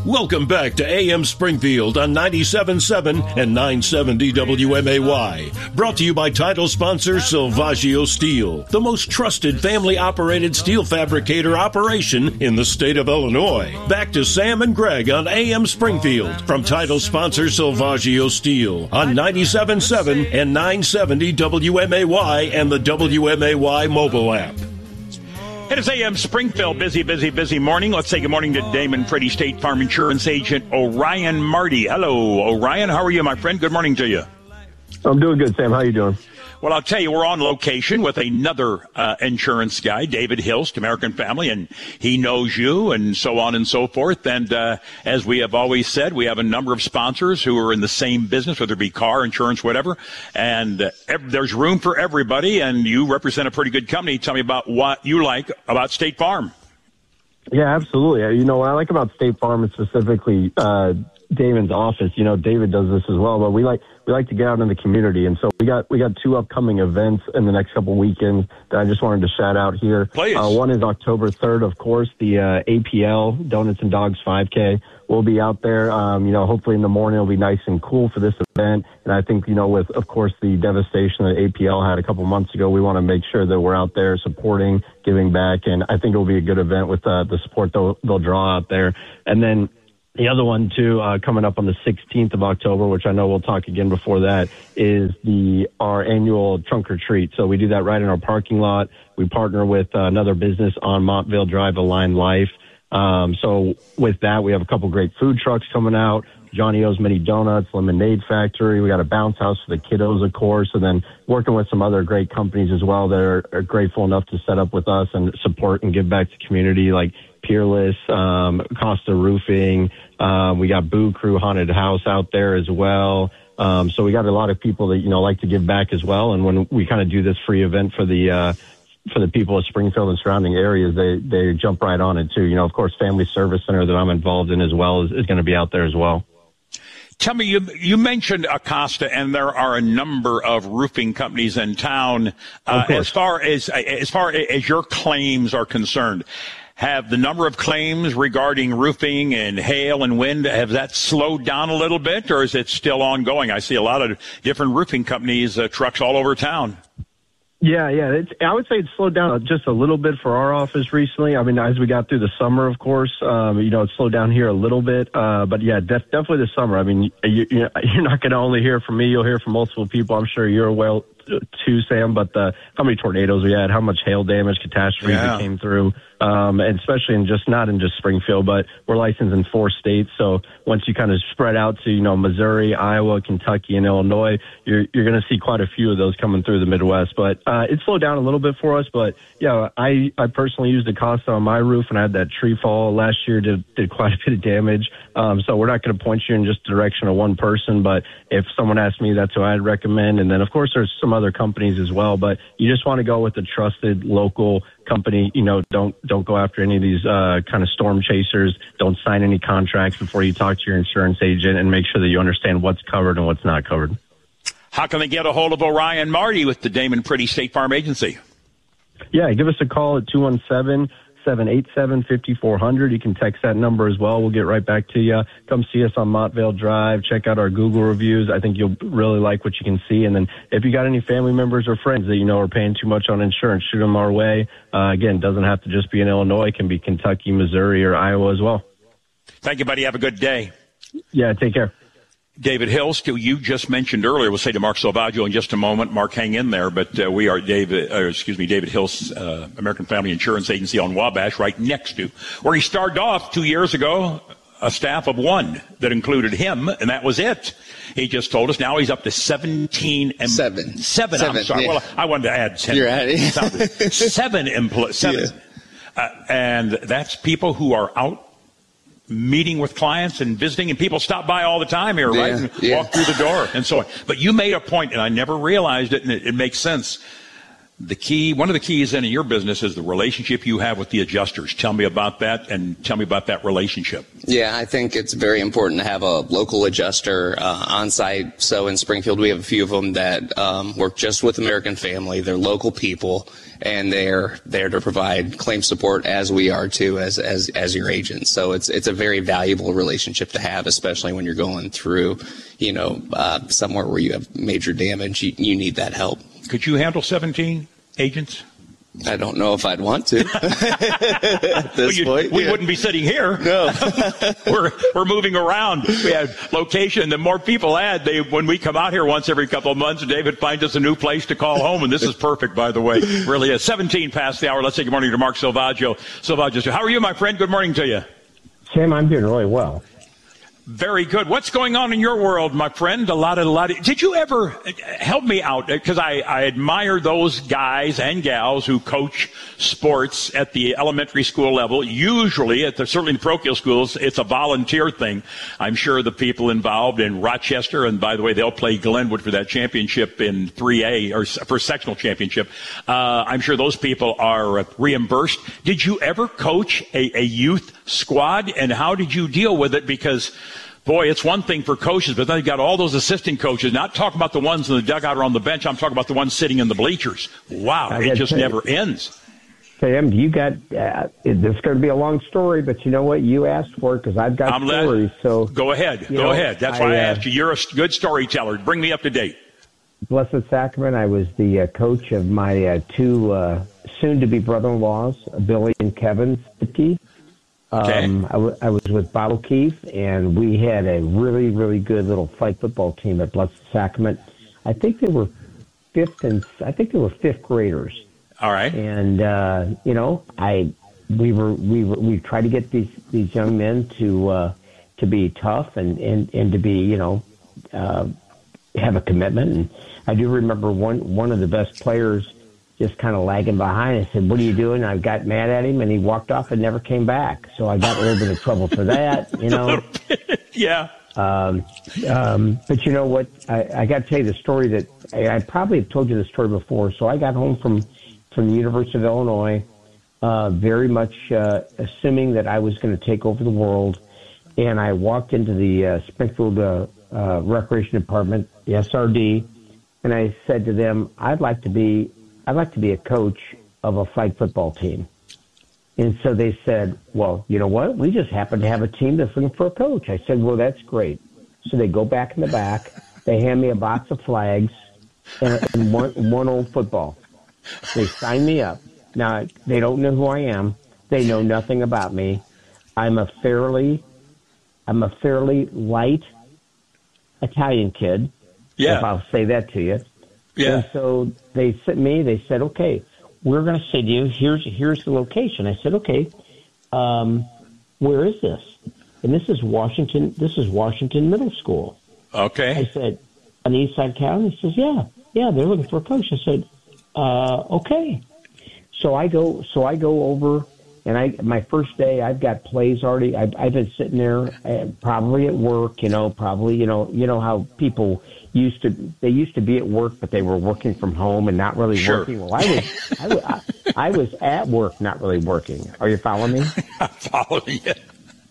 Welcome back to AM Springfield on 97.7 and 970 WMAY. Brought to you by title sponsor Silvaggio Steel, the most trusted family-operated steel fabricator operation in the state of Illinois. Back to Sam and Greg on AM Springfield from title sponsor Silvaggio Steel on 97.7 and 970 WMAY and the WMAY mobile app. It is AM Springfield. Busy morning. Let's say good morning to Damon Pretty State Farm Insurance Agent Orion Marty. Hello, Orion. How are you, my friend? Good morning to you. I'm doing good, Sam. How are you doing? Well, I'll tell you, we're on location with another insurance guy, David Hilst, American Family, and he knows you and so on and so forth. And as we have always said, we have a number of sponsors who are in the same business, whether it be car, insurance, whatever. And there's room for everybody, and you represent a pretty good company. Tell me about what you like about State Farm. Yeah, absolutely. You know, what I like about State Farm is specifically Damon's office. You know, David does this as well, but we like to get out in the community, and so we got two upcoming events in the next couple weekends that I just wanted to shout out here. Please. One is October 3rd, of course, the APL Donuts and Dogs 5K. We'll be out there. You know, hopefully in the morning it'll be nice and cool for this event. And I think, you know, with, of course, the devastation that APL had a couple months ago, we want to make sure that we're out there supporting, giving back, and I think it'll be a good event with the support they'll draw out there. And then the other one, too, coming up on the 16th of October, which I know we'll talk again before that, is our annual trunk or treat. So we do that right in our parking lot. We partner with another business on Montvale Drive, Align Life. So with that, we have a couple great food trucks coming out. Johnny O's Mini Donuts, Lemonade Factory. We got a bounce house for the kiddos, of course, and then working with some other great companies as well that are grateful enough to set up with us and support and give back to community, like Peerless, Costa Roofing. We got Boo Crew Haunted House out there as well. So we got a lot of people that, you know, like to give back as well. And when we kind of do this free event for the people of Springfield and surrounding areas, they jump right on it too. You know, of course, Family Service Center that I'm involved in as well is going to be out there as well. Tell me, you mentioned Acosta, and there are a number of roofing companies in town. As far as your claims are concerned, have the number of claims regarding roofing and hail and wind, have that slowed down a little bit, or is it still ongoing? I see a lot of different roofing companies, trucks all over town. Yeah. I would say it's slowed down just a little bit for our office recently. I mean, as we got through the summer, of course, you know, it slowed down here a little bit. But yeah, definitely the summer. I mean, you're not going to only hear from me. You'll hear from multiple people. I'm sure you're well too, Sam, but how many tornadoes we had, how much hail damage, catastrophes that came through. And especially not in just Springfield, but we're licensed in 4 states. So once you kind of spread out to, you know, Missouri, Iowa, Kentucky, and Illinois, you're going to see quite a few of those coming through the Midwest. But it slowed down a little bit for us. But yeah, I personally used Acosta on my roof, and I had that tree fall last year, did quite a bit of damage. So we're not going to point you in just the direction of one person, but if someone asked me, that's who I'd recommend. And then of course there's some other companies as well, but you just want to go with a trusted local company. You know, don't go after any of these kind of storm chasers. Don't sign any contracts before you talk to your insurance agent, and make sure that you understand what's covered and what's not covered. How can they get a hold of Orion Marty with the Damon Pretty State Farm Agency? Yeah, give us a call at 217-787-5400. You can text that number as well. We'll get right back to you. Come see us on Montvale Drive. Check out our Google reviews. I think you'll really like what you can see. And then if you got any family members or friends that you know are paying too much on insurance, shoot them our way. Again, doesn't have to just be in Illinois. It can be Kentucky, Missouri, or Iowa as well. Thank you, buddy. Have a good day. Yeah, take care. David Hilst, who you just mentioned earlier, we'll say to Mark Silvaggio in just a moment. Mark, hang in there. But we are David Hilst's American Family Insurance Agency on Wabash, right next to where he started off 2 years ago, a staff of 1 that included him, and that was it. He just told us now he's up to 17. Seven. I'm sorry. Yeah. Well, I wanted to add 10. You're adding. 7 employees. 7. Yeah. And that's people who are out meeting with clients and visiting, and people stop by all the time here, right? And walk through the door and so on. But you made a point, and I never realized it, and it makes sense. One of the keys in your business is the relationship you have with the adjusters. Tell me about that, and tell me about that relationship. Yeah, I think it's very important to have a local adjuster on site. So in Springfield, we have a few of them that work just with American Family. They're local people, and they're there to provide claim support as we are too, as your agent. So it's a very valuable relationship to have, especially when you're going through, somewhere where you have major damage. You need that help. Could you handle 17 agents? I don't know if I'd want to. At this point, we wouldn't be sitting here. No, we're moving around. We have location. The more people add, when we come out here once every couple of months, David finds us a new place to call home, and this is perfect, by the way. Really is. 17 past the hour. Let's say good morning to Mark Silvaggio. Silvaggio, how are you, my friend? Good morning to you. Sam, I'm doing really well. Very good. What's going on in your world, my friend? A lot. Did you ever help me out? Because I admire those guys and gals who coach sports at the elementary school level. Usually, certainly in the parochial schools, it's a volunteer thing. I'm sure the people involved in Rochester, and by the way, they'll play Glenwood for that championship in 3A or for sectional championship. I'm sure those people are reimbursed. Did you ever coach a youth squad, and how did you deal with it? Because boy, it's one thing for coaches, but then you've got all those assistant coaches. Not talking about the ones in the dugout or on the bench. I'm talking about the ones sitting in the bleachers. Wow, it just never ends. Sam, you got this is going to be a long story, but you know what? You asked for it because I've got stories. So go ahead. Go ahead. That's why I asked you. You're a good storyteller. Bring me up to date. Blessed Sacrament, I was the coach of my two soon-to-be brother-in-laws, Billy and Kevin Sticky. Okay. I was with Bob O'Keefe, and we had a really, really good little flag football team at Blessed Sacrament. I think they were fifth graders. All right. And we tried to get these young men to be tough and to be have a commitment. And I do remember one of the best players just kind of lagging behind. I said, "What are you doing?" I got mad at him, and he walked off and never came back. So I got a little bit of trouble for that, Yeah. But you know what? I got to tell you the story that I probably have told you the story before. So I got home from the University of Illinois, very much assuming that I was going to take over the world. And I walked into the Springfield Recreation Department, the SRD, and I said to them, I'd like to be a coach of a flag football team. And so they said, well, you know what? We just happen to have a team that's looking for a coach. I said, well, that's great. So they go back in the back. They hand me a box of flags and one old football. They sign me up. Now, they don't know who I am. They know nothing about me. I'm a fairly light Italian kid. Yeah. If I'll say that to you. Yeah. And so they said, okay, we're going to send you, here's the location. I said, okay, where is this? And this is Washington Middle School. Okay. I said, on the east side of town? He says, yeah, they're looking for a coach. I said, okay. So I go over, and my first day, I've got plays already. I've been sitting there, probably at work, probably, how people used to be at work, but they were working from home and not really working. Well, I was at work, not really working. Are you following me? I'm following you.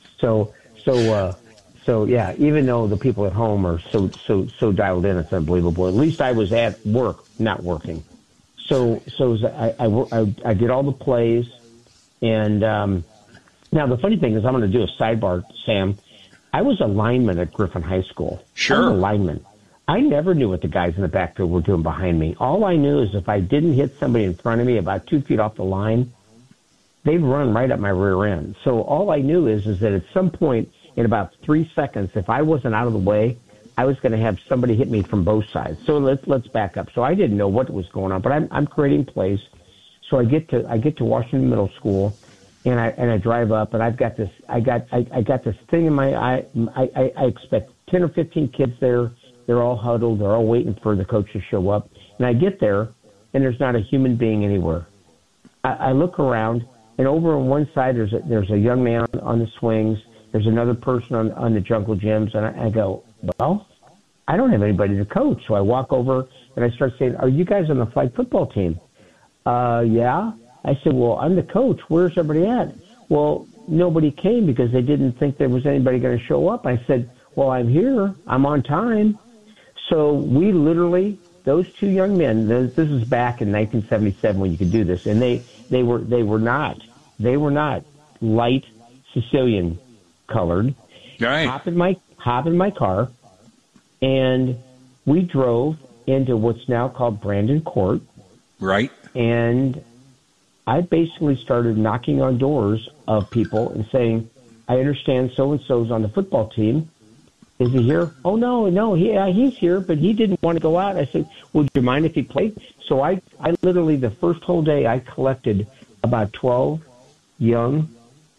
So yeah, even though the people at home are so dialed in, it's unbelievable. At least I was at work, not working. So I did all the plays, and now the funny thing is, I'm going to do a sidebar, Sam. I was a lineman at Griffin High School. Sure. I was a lineman. I never knew what the guys in the backfield were doing behind me. All I knew is if I didn't hit somebody in front of me about 2 feet off the line, they'd run right up my rear end. So all I knew is that at some point in about 3 seconds, if I wasn't out of the way, I was going to have somebody hit me from both sides. So let's back up. So I didn't know what was going on, but I'm creating plays. So I get to Washington Middle School, and I drive up, and I got this thing in my eye. I expect 10 or 15 kids there. They're all huddled. They're all waiting for the coach to show up. And I get there, and there's not a human being anywhere. I look around, and over on one side there's a young man on the swings. There's another person on the jungle gyms, and I go, well, I don't have anybody to coach. So I walk over, and I start saying, are you guys on the flag football team? Yeah. I said, well, I'm the coach. Where's everybody at? Well, nobody came because they didn't think there was anybody going to show up. I said, well, I'm here. I'm on time. So we literally, those two young men, this is back in 1977 when you could do this, and they were not light Sicilian colored. Right. Hop in my car, and we drove into what's now called Brandon Court. Right. And I basically started knocking on doors of people and saying, I understand so-and-so's on the football team. Is he here? Oh, no, he's here, but he didn't want to go out. I said, would you mind if he played? So I literally, the first whole day, I collected about 12 young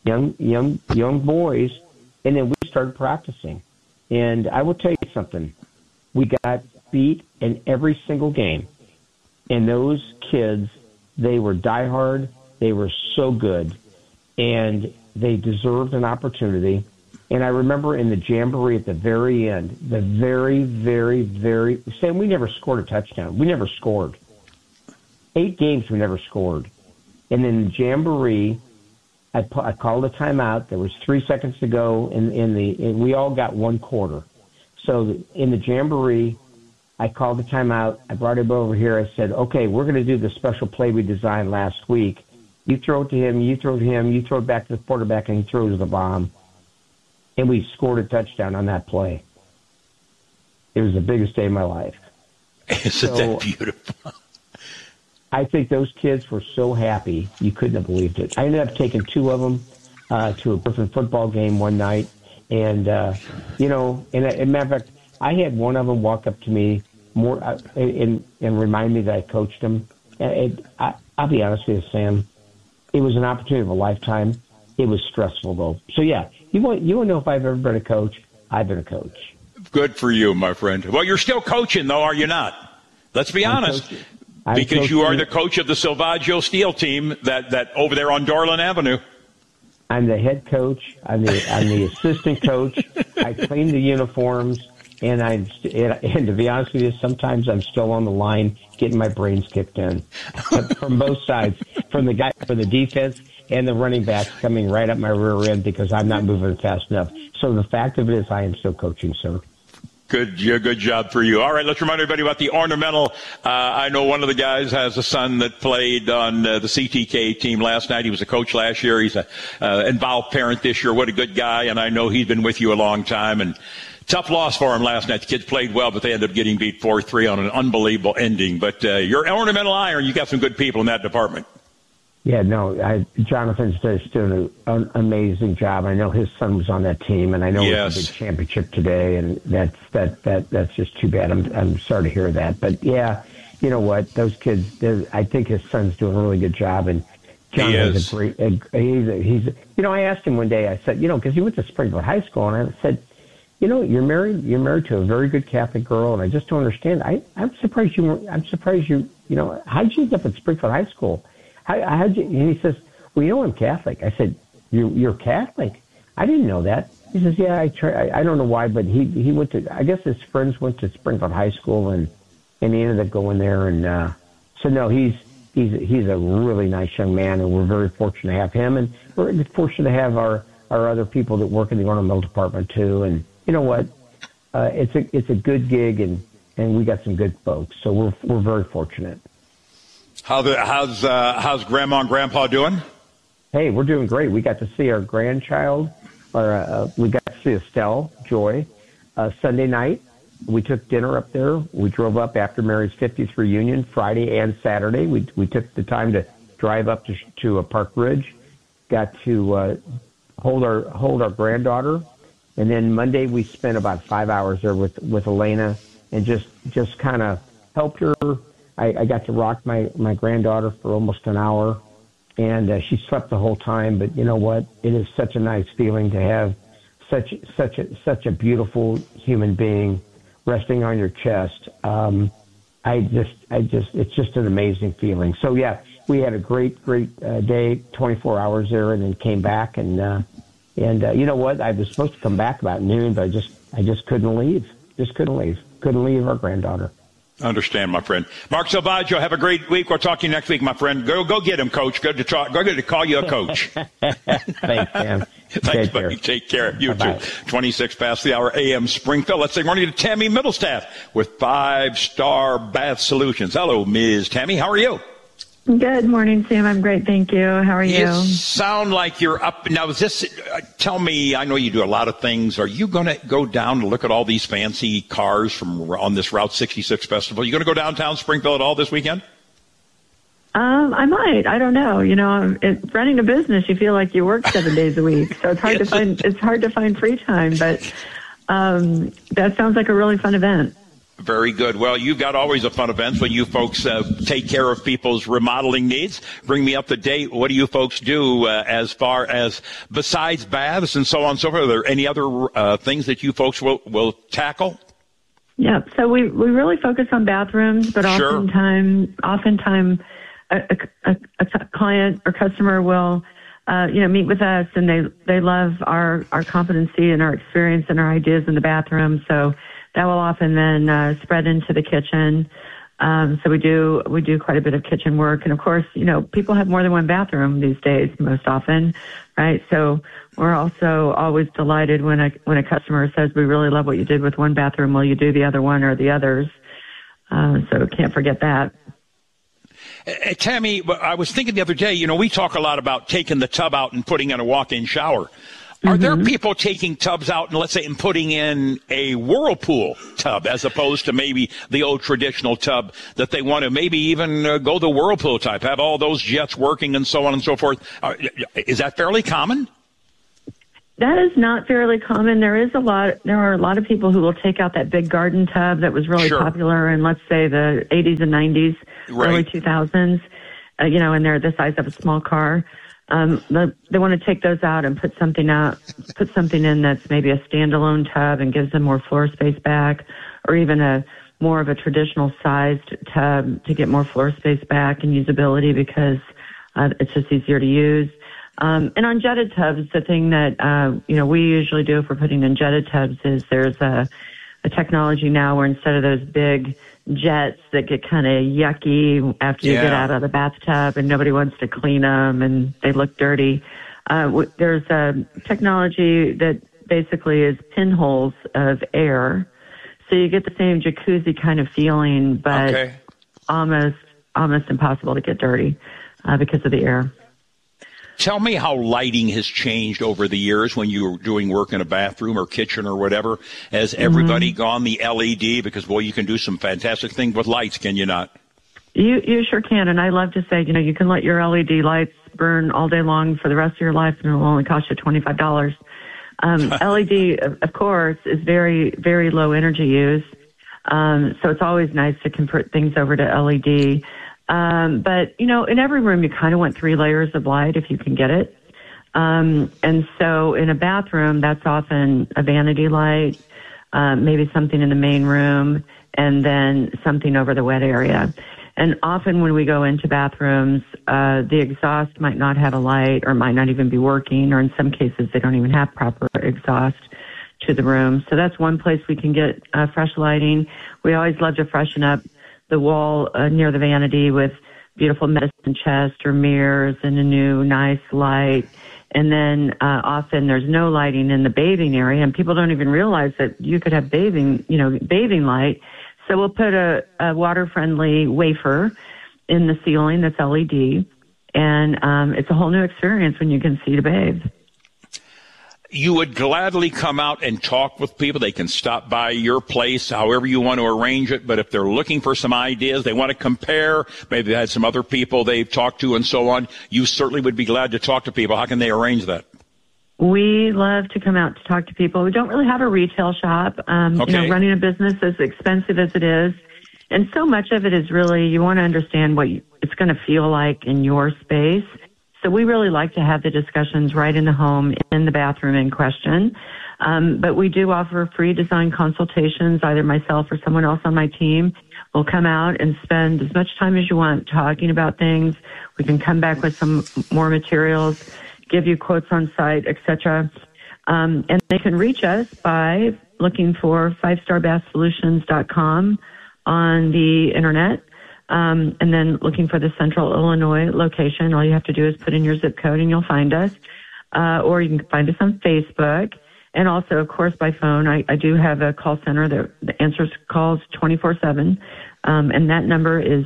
boys, and then we started practicing. And I will tell you something. We got beat in every single game. And those kids, they were diehard. They were so good. And they deserved an opportunity. And I remember in the jamboree at the very end, the very, very, very, Sam, we never scored a touchdown. We never scored. 8 games we never scored. And in the jamboree, I called a timeout. There was 3 seconds to go, and we all got 1 quarter. So in the jamboree, I called the timeout. I brought him over here. I said, okay, we're going to do the special play we designed last week. You throw it to him, you throw it to him, you throw it back to the quarterback, and he throws the bomb. And we scored a touchdown on that play. It was the biggest day of my life. Isn't that beautiful? I think those kids were so happy, you couldn't have believed it. I ended up taking 2 of them to a Griffin football game one night. And, as a matter of fact, I had one of them walk up to me and remind me that I coached him. I'll be honest with you, Sam. It was an opportunity of a lifetime. It was stressful, though. So, yeah, you want to know if I've ever been a coach? I've been a coach. Good for you, my friend. Well, you're still coaching, though, are you not? Let's be honest. Because you are the coach of the Silvaggio Steel team that over there on Dorland Avenue. I'm the head coach. I'm the assistant coach. I clean the uniforms, and to be honest with you, sometimes I'm still on the line getting my brains kicked in from both sides, from the defense and the running backs coming right up my rear end because I'm not moving fast enough. So the fact of it is, I am still coaching, sir. Good job for you. All right, let's remind everybody about the ornamental. I know one of the guys has a son that played on the CTK team last night. He was a coach last year. He's a involved parent this year. What a good guy, and I know he's been with you a long time. And tough loss for him last night. The kids played well, but they ended up getting beat 4-3 on an unbelievable ending. But your ornamental iron, you got some good people in that department. Yeah, no, Jonathan's doing an amazing job. I know his son was on that team, and I know it's a big championship today, and that's just too bad. I'm sorry to hear that, but yeah, you know what? Those kids, I think his son's doing a really good job, and John has a great. He's. I asked him one day. I said, because he went to Springfield High School, and I said, you're married to a very good Catholic girl, and I just don't understand. I'm surprised you. How'd you end up at Springfield High School? And he says, well, I'm Catholic. I said, you're Catholic? I didn't know that. He says, yeah, I don't know why, but he went to, I guess his friends went to Springfield High School, and he ended up going there. And so, no, he's a really nice young man, and we're very fortunate to have him. And we're fortunate to have our other people that work in the ornamental department, too. And you know what? It's a good gig, and we got some good folks. So we're very fortunate. How's Grandma and Grandpa doing? Hey, we're doing great. We got to see our grandchild, we got to see Estelle Joy Sunday night. We took dinner up there. We drove up after Mary's 50th reunion Friday and Saturday. We took the time to drive up to Park Ridge. Got to hold our granddaughter, and then Monday we spent about 5 hours there with Elena and just kind of helped her. I got to rock my granddaughter for almost an hour, and she slept the whole time. But you know what? It is such a nice feeling to have such a beautiful human being resting on your chest. It's just an amazing feeling. So yeah, we had a great day, 24 hours there, and then came back. And you know what? I was supposed to come back about noon, but I just couldn't leave. Couldn't leave our granddaughter. Understand, my friend. Mark Salvaggio, have a great week. We'll talk to you next week, my friend. Go get him, Coach. Go get to call you a coach. Thanks, Sam. Thanks, buddy. Take care. You Bye-bye. Too. 26 past the hour, AM Springfield. Let's say morning to Tammy Middlestaff with 5 Star Bath Solutions. Hello, Ms. Tammy. How are you? Good morning, Sam. I'm great, thank you. How are you? You sound like you're up. Now, is this, tell me, I know you do a lot of things. Are you going to go down to look at all these fancy cars from on this Route 66 festival? You going to go downtown Springfield at all this weekend? I might. I don't know. You know, running a business, you feel like you work 7 days a week, so it's hard to find. It's hard to find free time. But that sounds like a really fun event. Very good. Well, you've got always a fun events when you folks take care of people's remodeling needs. Bring me up to date. What do you folks do as far as besides baths and so on and so forth? Are there any other things that you folks will tackle? Yeah. So we really focus on bathrooms, but oftentimes a client or customer will meet with us, and they love our competency and our experience and our ideas in the bathroom. So that will often then spread into the kitchen. So we do quite a bit of kitchen work, and of course, people have more than one bathroom these days, most often, right? So we're also always delighted when a customer says, "We really love what you did with one bathroom. Will you do the other one or the others?" So can't forget that. Tammy, I was thinking the other day, we talk a lot about taking the tub out and putting in a walk-in shower. Are there people taking tubs out and, let's say, and putting in a Whirlpool tub as opposed to maybe the old traditional tub that they want to maybe even go the Whirlpool type, have all those jets working and so on and so forth? Is that fairly common? That is not fairly common. There are a lot of people who will take out that big garden tub that was really popular in, let's say, the 80s and 90s, early 2000s, and they're the size of a small car. They want to take those out and put something in that's maybe a standalone tub and gives them more floor space back, or even more of a traditional sized tub to get more floor space back and usability because it's just easier to use. And on jetted tubs, the thing that we usually do if we're putting in jetted tubs is there's a technology now where instead of those big jets that get kind of yucky after you get out of the bathtub and nobody wants to clean them and they look dirty. There's a technology that basically is pinholes of air. So you get the same jacuzzi kind of feeling, but almost impossible to get dirty because of the air. Tell me how lighting has changed over the years when you were doing work in a bathroom or kitchen or whatever. Has everybody gone the LED? Because, boy, you can do some fantastic things with lights, can you not? You sure can. And I love to say, you can let your LED lights burn all day long for the rest of your life, and it will only cost you $25. LED, of course, is very, very low energy use. So it's always nice to convert things over to LED. But, in every room, you kind of want 3 layers of light if you can get it. And so in a bathroom, that's often a vanity light, maybe something in the main room, and then something over the wet area. And often when we go into bathrooms, the exhaust might not have a light or might not even be working, or in some cases, they don't even have proper exhaust to the room. So that's one place we can get fresh lighting. We always love to freshen up the wall near the vanity with beautiful medicine chest or mirrors and a new nice light. And then often there's no lighting in the bathing area, and people don't even realize that you could have bathing light. So we'll put a water-friendly wafer in the ceiling that's LED, and it's a whole new experience when you can see to bathe. You would gladly come out and talk with people. They can stop by your place, however you want to arrange it. But if they're looking for some ideas, they want to compare, maybe they had some other people they've talked to and so on, you certainly would be glad to talk to people. How can they arrange that? We love to come out to talk to people. We don't really have a retail shop. Running a business as expensive as it is. And so much of it is really, you want to understand what it's going to feel like in your space. So we really like to have the discussions right in the home, in the bathroom in question. But we do offer free design consultations. Either myself or someone else on my team will come out and spend as much time as you want talking about things. We can come back with some more materials, give you quotes on site, etc. And they can reach us by looking for 5starbathsolutions.com on the internet. And then looking for the Central Illinois location, all you have to do is put in your zip code and you'll find us. Or you can find us on Facebook. And also, of course, by phone. I do have a call center that answers calls 24/7. And that number is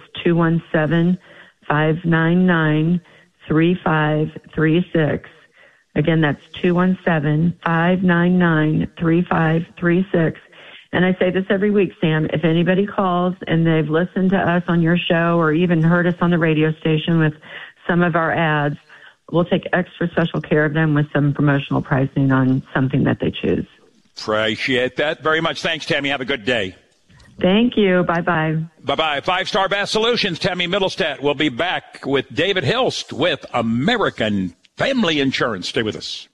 217-599-3536. Again, that's 217-599-3536. And I say this every week, Sam, if anybody calls and they've listened to us on your show or even heard us on the radio station with some of our ads, we'll take extra special care of them with some promotional pricing on something that they choose. Appreciate that very much. Thanks, Tammy. Have a good day. Thank you. Bye-bye. Bye-bye. 5-Star Bass Solutions, Tammy Middlestat will be back with David Hilst with American Family Insurance. Stay with us.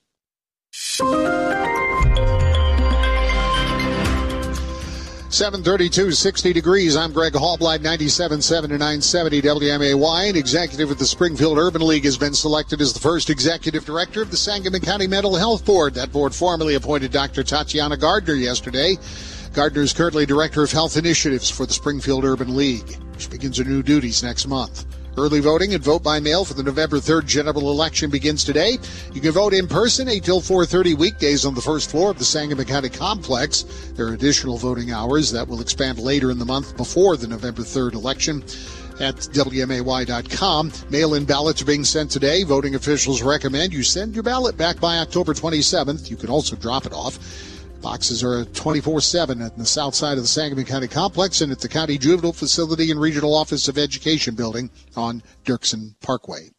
732, 60 degrees. I'm Greg Hallblad, 97.7 to 970 WMAY. An executive at the Springfield Urban League has been selected as the first executive director of the Sangamon County Mental Health Board. That board formally appointed Dr. Tatiana Gardner yesterday. Gardner is currently Director of Health Initiatives for the Springfield Urban League. She begins her new duties next month. Early voting and vote by mail for the November 3rd general election begins today. You can vote in person 8 till 4:30 weekdays on the first floor of the Sangamon County Complex. There are additional voting hours that will expand later in the month before the November 3rd election. At WMAY.com. Mail-in ballots are being sent today. Voting officials recommend you send your ballot back by October 27th. You can also drop it off. Boxes are 24/7 at the south side of the Sangamon County Complex and at the County Juvenile Facility and Regional Office of Education building on Dirksen Parkway.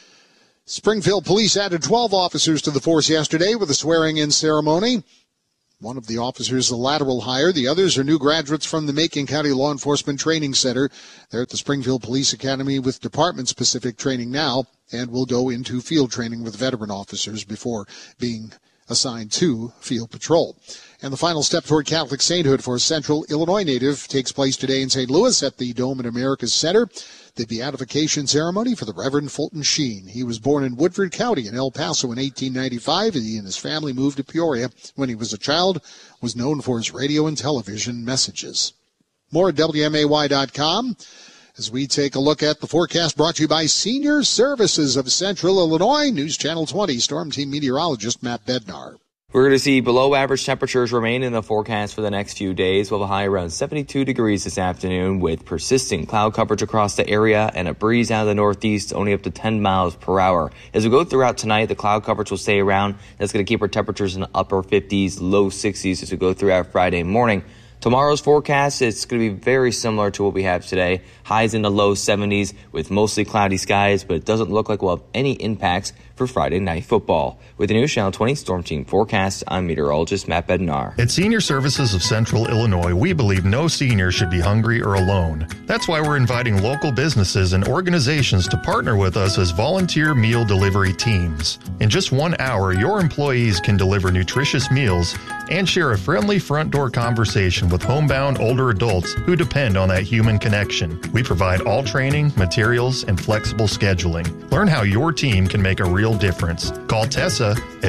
Springfield Police added 12 officers to the force yesterday with a swearing-in ceremony. One of the officers is a lateral hire. The others are new graduates from the Macon County Law Enforcement Training Center. They're at the Springfield Police Academy with department-specific training now and will go into field training with veteran officers before being assigned to field patrol. And the final step toward Catholic sainthood for a Central Illinois native takes place today in St. Louis at the Dome in America's Center. The beatification ceremony for the Reverend Fulton Sheen. He was born in Woodford County in El Paso in 1895. He and his family moved to Peoria when he was a child, was known for his radio and television messages. More at WMAY.com. As we take a look at the forecast brought to you by Senior Services of Central Illinois, News Channel 20, Storm Team meteorologist Matt Bednar. We're going to see below average temperatures remain in the forecast for the next few days. We'll have a high around 72 degrees this afternoon with persistent cloud coverage across the area and a breeze out of the northeast only up to 10 miles per hour. As we go throughout tonight, the cloud coverage will stay around. That's going to keep our temperatures in the upper 50s, low 60s as we go throughout Friday morning. Tomorrow's forecast, it's going to be very similar to what we have today. Highs in the low 70s with mostly cloudy skies, but it doesn't look like we'll have any impacts for Friday Night Football. With the News Channel 20 Storm Team forecast, I'm meteorologist Matt Bednar. At Senior Services of Central Illinois, we believe no senior should be hungry or alone. That's why we're inviting local businesses and organizations to partner with us as volunteer meal delivery teams. In just 1 hour, your employees can deliver nutritious meals and share a friendly front door conversation with homebound older adults who depend on that human connection. We provide all training, materials, and flexible scheduling. Learn how your team can make a real difference. Call Tessa at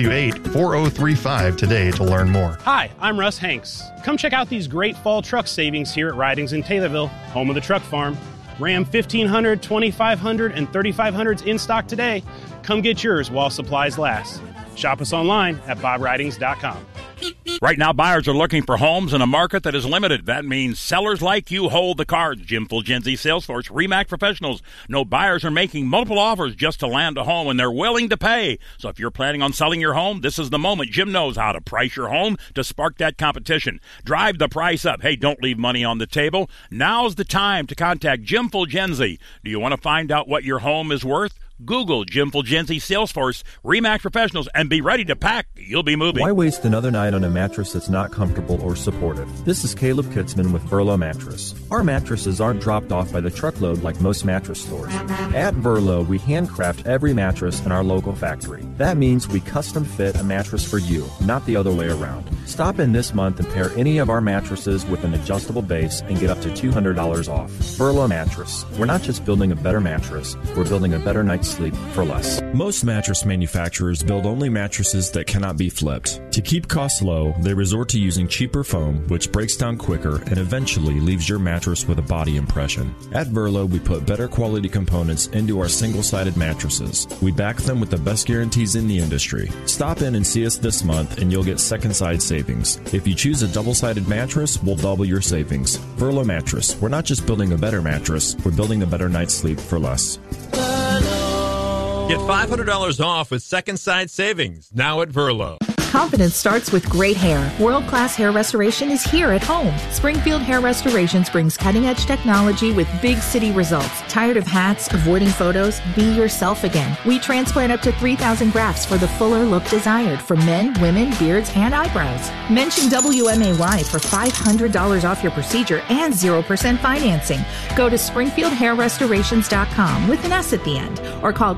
528-4035 today to learn more. Hi, I'm Russ Hanks. Come check out these great fall truck savings here at Ridings in Taylorville, home of the truck farm. Ram 1500, 2500, and 3500s in stock today. Come get yours while supplies last. Shop us online at bobridings.com. Right now, buyers are looking for homes in a market that is limited. That means sellers like you hold the cards. Jim Fulgenzi, Salesforce, RE/MAX Professionals. No buyers are making multiple offers just to land a home, and they're willing to pay. So if you're planning on selling your home, this is the moment. Jim knows how to price your home to spark that competition. Drive the price up. Hey, don't leave money on the table. Now's the time to contact Jim Fulgenzi. Do you want to find out what your home is worth? Google Jim Fulgenzi, Salesforce, RE/MAX Professionals, and be ready to pack. You'll be moving. Why waste another night on a mattress that's not comfortable or supportive? This is Caleb Kitzman with Verlo Mattress. Our mattresses aren't dropped off by the truckload like most mattress stores. At Verlo, we handcraft every mattress in our local factory. That means we custom fit a mattress for you, not the other way around. Stop in this month and pair any of our mattresses with an adjustable base and get up to $200 off. Verlo Mattress. We're not just building a better mattress, we're building a better night's sleep for less. Most mattress manufacturers build only mattresses that cannot be flipped. To keep costs low, they resort to using cheaper foam, which breaks down quicker and eventually leaves your mattress with a body impression. At Verlo, we put better quality components into our single-sided mattresses. We back them with the best guarantees in the industry. Stop in and see us this month and you'll get second side savings. If you choose a double-sided mattress, we'll double your savings. Verlo Mattress. We're not just building a better mattress, we're building a better night's sleep for less. Get $500 off with second side savings now at Verlo. Confidence starts with great hair. World-class hair restoration is here at home. Springfield Hair Restorations brings cutting-edge technology with big city results. Tired of hats, avoiding photos? Be yourself again. We transplant up to 3,000 grafts for the fuller look desired for men, women, beards, and eyebrows. Mention WMAY for $500 off your procedure and 0% financing. Go to SpringfieldHairRestorations.com with an S at the end or call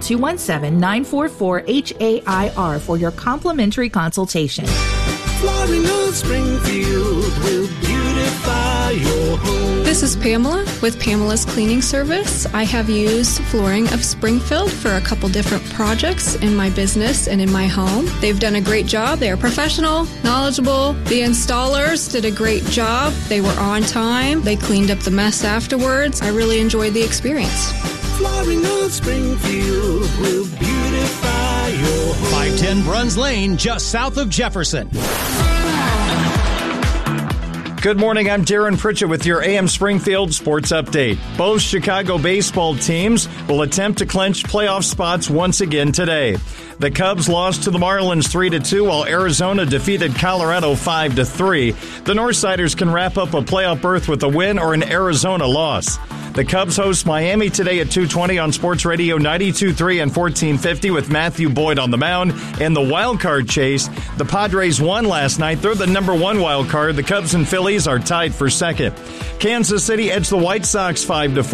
217-944-HAIR for your complimentary consultation. Flooring of Springfield will beautify your home. This is Pamela with Pamela's Cleaning Service. I have used Flooring of Springfield for a couple different projects in my business and in my home. They've done a great job. They are professional, knowledgeable. The installers did a great job. They were on time. They cleaned up the mess afterwards. I really enjoyed the experience. Flooring of Springfield will beautify your home. 510 Bruns Lane, just south of Jefferson. Good morning, I'm Darren Pritchett with your AM Springfield Sports Update. Both Chicago baseball teams will attempt to clinch playoff spots once again today. The Cubs lost to the Marlins 3-2, while Arizona defeated Colorado 5-3. The Northsiders can wrap up a playoff berth with a win or an Arizona loss. The Cubs host Miami today at 2:20 on Sports Radio 92.3 and 1450 with Matthew Boyd on the mound. In the wild card chase, the Padres won last night. They're the number one wild card. The Cubs and Phillies are tied for second. Kansas City edged the White Sox 5-4.